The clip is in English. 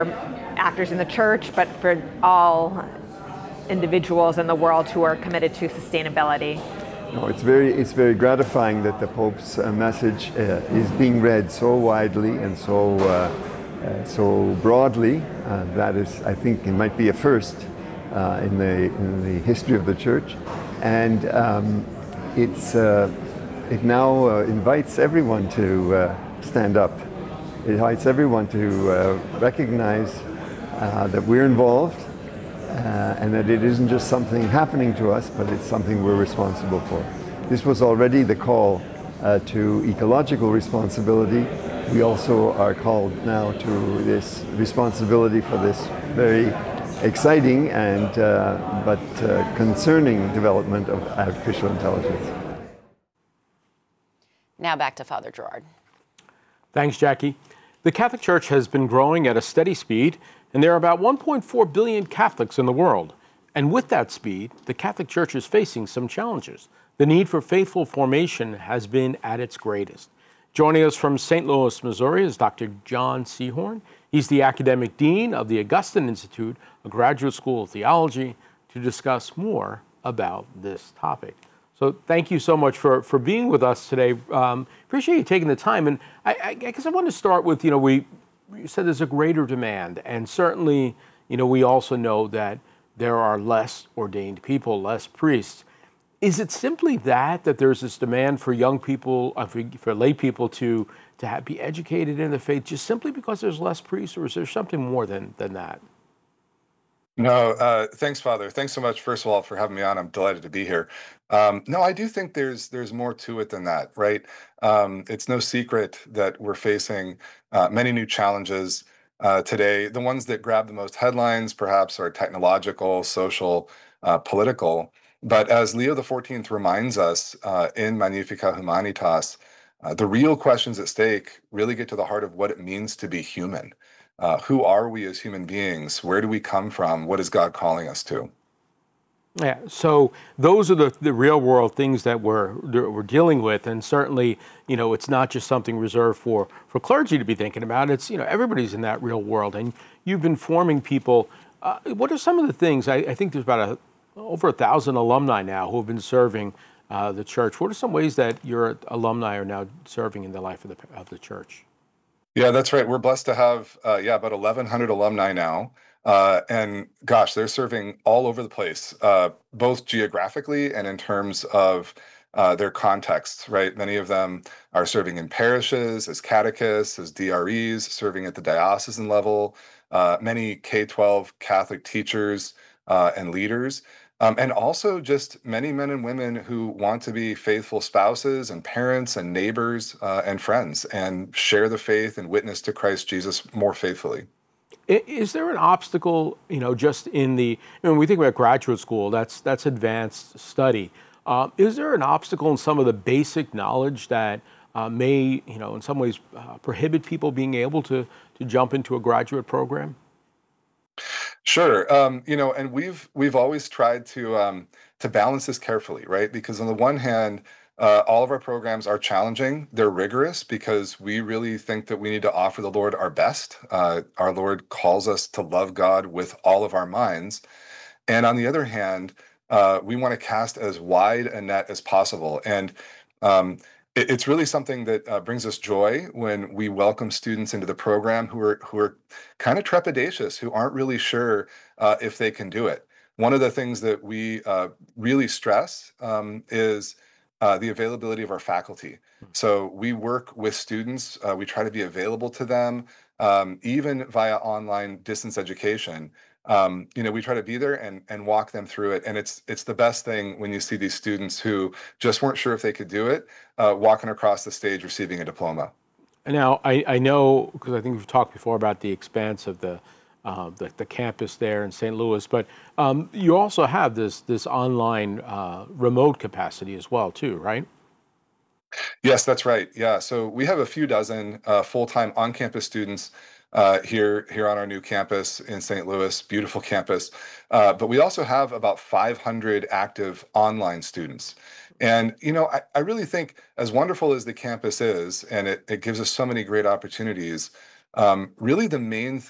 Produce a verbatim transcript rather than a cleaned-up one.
actors in the church, but for all individuals in the world who are committed to sustainability. No, it's very, it's very gratifying that the Pope's uh, message uh, is being read so widely and so, uh, uh, so broadly. Uh, that is, I think, it might be a first uh, in the in the history of the Church, and um, it's uh, it now uh, invites everyone to uh, stand up. It invites everyone to uh, recognize uh, that we're involved. Uh, and that it isn't just something happening to us, but it's something we're responsible for. This was already the call uh, to ecological responsibility. We also are called now to this responsibility for this very exciting and uh, but uh, concerning development of artificial intelligence. Now back to Father Gerard. Thanks, Jackie. The Catholic Church has been growing at a steady speed, and there are about one point four billion Catholics in the world. And with that speed, the Catholic Church is facing some challenges. The need for faithful formation has been at its greatest. Joining us from Saint Louis, Missouri is Doctor John Seehorn. He's the Academic Dean of the Augustine Institute, a graduate school of theology, to discuss more about this topic. So thank you so much for, for being with us today. Um, appreciate you taking the time. And I, I guess I want to start with, you know, we you said there's a greater demand. And certainly, you know, we also know that there are less ordained people, less priests. Is it simply that, that there's this demand for young people, uh, for, for lay people to, to have, be educated in the faith just simply because there's less priests, or is there something more than, than that? No, uh, thanks, Father. Thanks so much, first of all, for having me on. I'm delighted to be here. Um, no, I do think there's there's more to it than that, right? Um, it's no secret that we're facing uh, many new challenges uh, today. The ones that grab the most headlines, perhaps, are technological, social, uh, political. But as Leo the fourteenth reminds us uh, in Magnificat Humanitas, uh, the real questions at stake really get to the heart of what it means to be human. Uh, who are we as human beings? Where do we come from? What is God calling us to? Yeah, so those are the, the real world things that we're we're dealing with, and certainly, you know, it's not just something reserved for for clergy to be thinking about. It's, you know, everybody's in that real world, and you've been forming people. Uh, what are some of the things? I, I think there's about a, over a thousand alumni now who have been serving uh, the church. What are some ways that your alumni are now serving in the life of the of the church? Yeah, that's right. We're blessed to have, uh, yeah, about eleven hundred alumni now. Uh, and gosh, they're serving all over the place, uh, both geographically and in terms of uh, their contexts, right? Many of them are serving in parishes, as catechists, as D R Es, serving at the diocesan level, uh, many K twelve Catholic teachers uh, and leaders. Um, and also just many men and women who want to be faithful spouses and parents and neighbors uh, and friends and share the faith and witness to Christ Jesus more faithfully. Is there an obstacle, you know, just in the, when we think about graduate school, that's that's advanced study. Uh, is there an obstacle in some of the basic knowledge that uh, may, you know, in some ways uh, prohibit people being able to to jump into a graduate program? Sure. Um, you know, and we've we've always tried to um, to balance this carefully, right? Because on the one hand, uh, all of our programs are challenging. They're rigorous because we really think that we need to offer the Lord our best. Uh, our Lord calls us to love God with all of our minds. And on the other hand, uh, we want to cast as wide a net as possible. And um, it, it's really something that uh, brings us joy when we welcome students into the program who are who are kind of trepidatious, who aren't really sure uh, if they can do it. One of the things that we uh, really stress um, is uh, the availability of our faculty. So we work with students. Uh, we try to be available to them, um, even via online distance education. Um, you know, we try to be there and and walk them through it. And it's it's the best thing when you see these students who just weren't sure if they could do it, uh, walking across the stage receiving a diploma. Now, I, I know, because I think we've talked before about the expanse of the uh, the, the campus there in Saint Louis, but um, you also have this this online uh, remote capacity as well, too, right? Yes, that's right. Yeah, so we have a few dozen uh, full-time on-campus students uh, here here on our new campus in Saint Louis, beautiful campus. Uh, but we also have about five hundred active online students. And, you know, I, I really think as wonderful as the campus is, and it, it gives us so many great opportunities, um, really the main